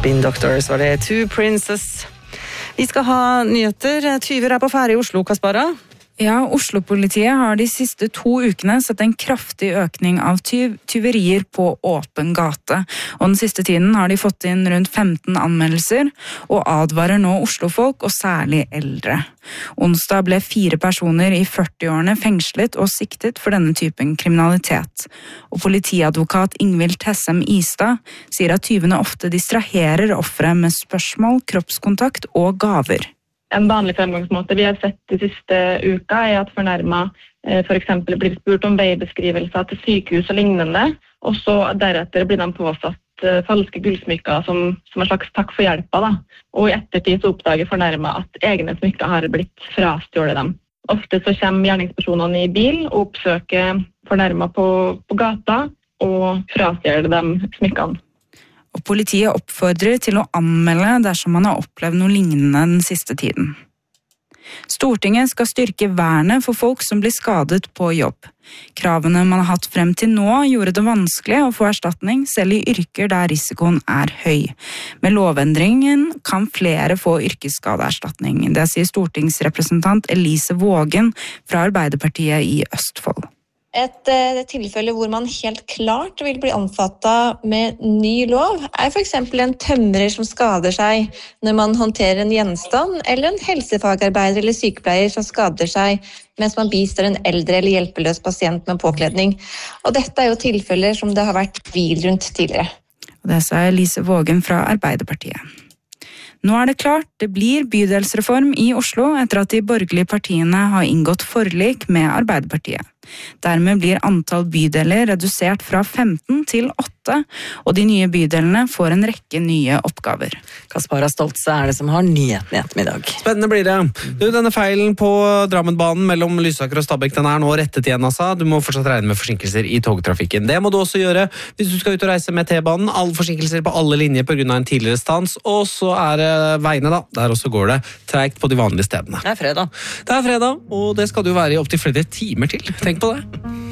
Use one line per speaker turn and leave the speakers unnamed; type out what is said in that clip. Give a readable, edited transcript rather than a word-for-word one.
Spin Doctors var det, Two Princess. Vi skal ha nyheter. Tyver på ferde i Oslo, Kaspara.
Ja, Oslo-politiet har de siste 2 ukene sett en kraftig økning av tyverier på åpen gate. Og den siste tiden har de fått inn rundt 15 anmeldelser, og advarer nå Oslo-folk, og særlig eldre. Onsdag ble 4 personer i 40-årene fengslet og siktet for denne typen kriminalitet. Og politiadvokat Ingvild Tessem Istad sier at tyvene ofte distraherer offeret med spørsmål, kroppskontakt og gaver.
En vanlig fremgangsmåte vi har sett de siste uka at fornærmet for eksempel blir spurt om veibeskrivelser til sykehus og lignende, og så deretter blir de påsatt falske gullsmykker som en slags takk for hjelpa. Da. Og i ettertid så oppdager fornærmet at egne smykker har blitt frastjålet dem. Ofte så kommer gjerningspersonene i bil og oppsøker fornærmet på gata og frastjeler dem smykkene.
Og politiet oppfordrer til å anmelde dersom man har opplevd noe lignende den siste tiden. Stortinget skal styrke vernet for folk som blir skadet på jobb. Kravene man har hatt frem til nå gjorde det vanskelig å få erstatning, selv i yrker der risikoen er høy. Med lovendringen kan flere få yrkesskadeerstatning. Det sier stortingsrepresentant Elise Vågen fra Arbeiderpartiet i Østfold.
Et tilfelle hvor man helt klart vil bli omfattet med ny lov for eksempel en tømrer som skader seg når man håndterer en gjenstand, eller en helsefagarbeider eller sykepleier som skader seg mens man bistår en eldre eller hjelpeløs pasient med påkledning. Og dette jo tilfeller som det har vært tvil rundt tidligere.
Og det sa Elise Vågen fra Arbeiderpartiet. Nå det klart, det blir bydelsreform i Oslo etter at de borgerlige partiene har inngått forlik med Arbeiderpartiet. Dermed blir antall bydeler redusert fra 15 til 8, og de nye bydelene får en rekke nye oppgaver.
Kaspara Stoltze det som har nyheten i ettermiddag.
Spennende blir det. Denne feilen på Drammenbanen mellom Lysaker og Stabekk, den nå rettet igjen, altså. Du må fortsatt regne med forsinkelser i togtrafikken. Det må du også gjøre hvis du skal ut og reise med T-banen. Alle forsinkelser på alle linjer på grunn av en tidligere stans, og så det veiene da. Der også går det tregt på de vanlige stedene.
Det fredag.
Det fredag, og det skal det jo være i opp til flere timer til. Tenk på det.